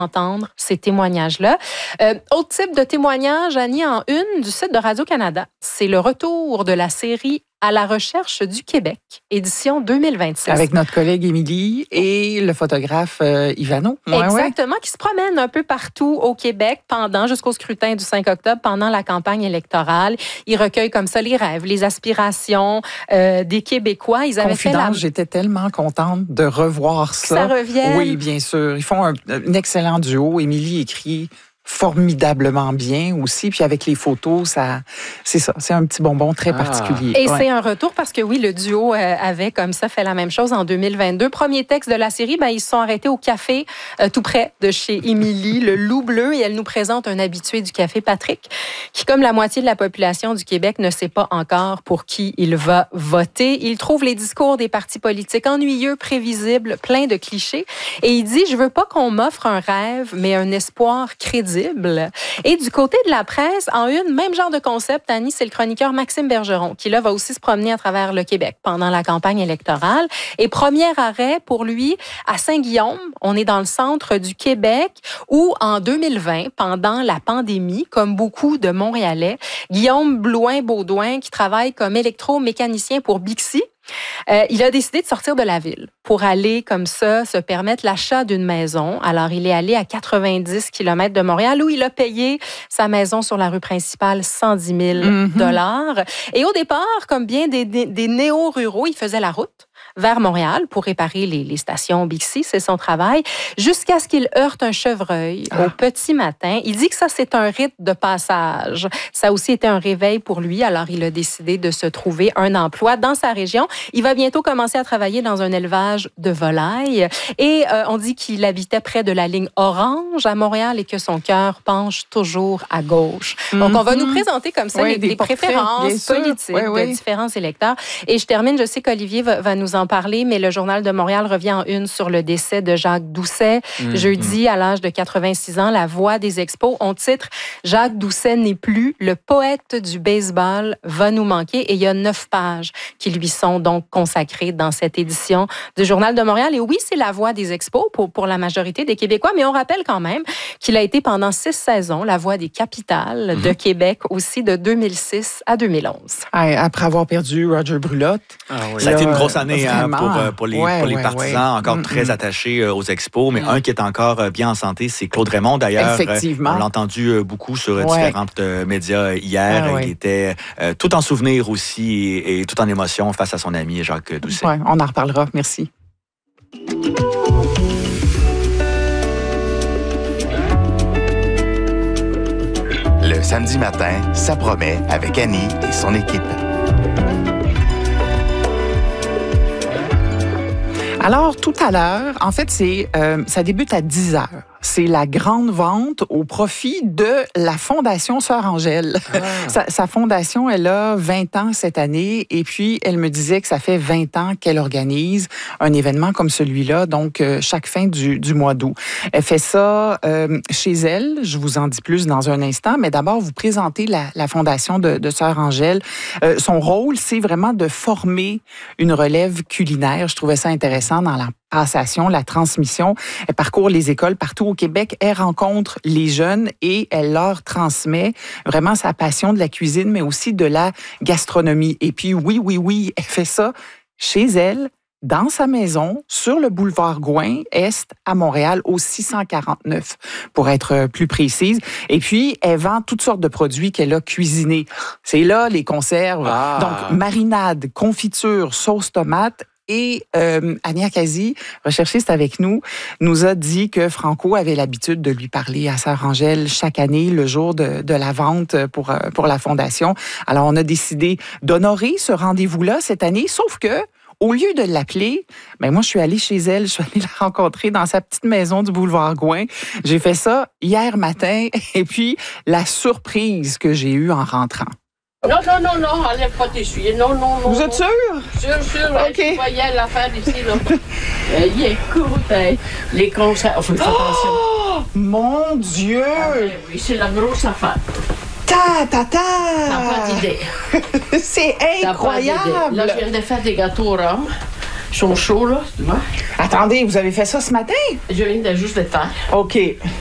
entendre ces témoignages-là. Autre type de témoignage, Annie, en une du site de Radio-Canada, c'est le retour de la série À la recherche du Québec, édition 2026. Avec notre collègue Émilie et le photographe Ivano. Exactement, qui se promène un peu partout au Québec jusqu'au scrutin du 5 octobre, pendant la campagne électorale. Il recueille comme ça les rêves, les aspirations des Québécois. Ils avaient j'étais tellement contente de revoir ça. Ça revient. Oui, bien sûr. Ils font un excellent duo. Émilie écrit formidablement bien aussi. Puis avec les photos, c'est ça. C'est un petit bonbon très particulier. Et c'est un retour parce que oui, le duo avait comme ça fait la même chose en 2022. Premier texte de la série, ils se sont arrêtés au café tout près de chez Émilie, le Loup Bleu, et elle nous présente un habitué du café, Patrick, qui, comme la moitié de la population du Québec, ne sait pas encore pour qui il va voter. Il trouve les discours des partis politiques ennuyeux, prévisibles, pleins de clichés. Et il dit, je veux pas qu'on m'offre un rêve, mais un espoir crédible. Et du côté de la presse, en une, même genre de concept, Annie, c'est le chroniqueur Maxime Bergeron qui, là, va aussi se promener à travers le Québec pendant la campagne électorale. Et premier arrêt pour lui, à Saint-Guillaume, on est dans le centre du Québec, où en 2020, pendant la pandémie, comme beaucoup de Montréalais, Guillaume Blouin-Baudouin, qui travaille comme électromécanicien pour Bixi, il a décidé de sortir de la ville pour aller comme ça se permettre l'achat d'une maison. Alors, il est allé à 90 km de Montréal où il a payé sa maison sur la rue principale 110 000 $. Et au départ, comme bien des néo-ruraux, il faisait la route vers Montréal pour réparer les stations Bixi, c'est son travail, jusqu'à ce qu'il heurte un chevreuil au petit matin. Il dit que ça, c'est un rite de passage. Ça a aussi été un réveil pour lui, alors il a décidé de se trouver un emploi dans sa région. Il va bientôt commencer à travailler dans un élevage de volailles et on dit qu'il habitait près de la ligne orange à Montréal et que son cœur penche toujours à gauche. Donc, on va nous présenter comme ça les préférences politiques de différents électeurs. Et je termine, je sais qu'Olivier va nous en parler, mais le Journal de Montréal revient en une sur le décès de Jacques Doucet. Jeudi, à l'âge de 86 ans, la voix des expos. On titre « Jacques Doucet n'est plus, le poète du baseball va nous manquer ». Et il y a 9 pages qui lui sont donc consacrées dans cette édition du Journal de Montréal. Et oui, c'est la voix des expos pour la majorité des Québécois, mais on rappelle quand même qu'il a été pendant 6 saisons la voix des capitales de Québec aussi, de 2006 à 2011. Après avoir perdu Roger Brulotte. Ça a été une grosse année pour les partisans, encore très attachés aux expos, mais un qui est encore bien en santé, c'est Claude Raymond. D'ailleurs, on l'a entendu beaucoup sur différents médias hier. Il était tout en souvenir aussi et tout en émotion face à son ami Jacques Doucet. On en reparlera. Merci. Le samedi matin, ça promet avec Annie et son équipe. Alors, tout à l'heure, en fait, ça débute à 10 heures. C'est la grande vente au profit de la Fondation Sœur Angèle. Sa fondation, elle a 20 ans cette année et puis elle me disait que ça fait 20 ans qu'elle organise un événement comme celui-là, donc chaque fin du mois d'août. Elle fait ça chez elle, je vous en dis plus dans un instant, mais d'abord, vous présentez la Fondation de Sœur Angèle. Son rôle, c'est vraiment de former une relève culinaire. Je trouvais ça intéressant dans la passation, la transmission. Elle parcourt les écoles partout au Québec. Elle rencontre les jeunes et elle leur transmet vraiment sa passion de la cuisine, mais aussi de la gastronomie. Et puis, oui, elle fait ça chez elle, dans sa maison, sur le boulevard Gouin-Est à Montréal, au 649, pour être plus précise. Et puis, elle vend toutes sortes de produits qu'elle a cuisinés. C'est là les conserves. Donc, marinade, confiture, sauce tomate. Et Ania Kazi, recherchiste avec nous a dit que Franco avait l'habitude de lui parler à Sœur Angèle chaque année, le jour de la vente pour la Fondation. Alors, on a décidé d'honorer ce rendez-vous-là cette année, sauf que au lieu de l'appeler, moi, je suis allée chez elle, je suis allée la rencontrer dans sa petite maison du boulevard Gouin. J'ai fait ça hier matin et puis la surprise que j'ai eue en rentrant. Non, enlève pas tes souliers. Non. Vous êtes sûr? Sûr. OK. Tu voyais l'affaire ici, là. Écoute, les concerts. Il faut faire attention. Oh, mon Dieu! Oui, c'est la grosse affaire. T'as pas d'idée. C'est incroyable! Là, je viens de faire des gâteaux au rhum. Ils sont chauds, là, tu vois. Attendez, vous avez fait ça ce matin? Je viens de juste de faire. OK.